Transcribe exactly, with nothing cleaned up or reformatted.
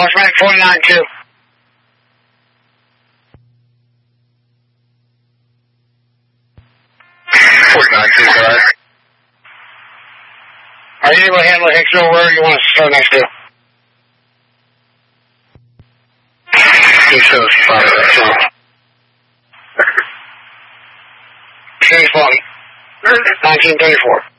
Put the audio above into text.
Lost Rank forty-nine two. forty-nine two, right? Are you able to handle Hicksville? Where do you want us to start next to? He shows fire, that's all. Series one, nineteen thirty-four.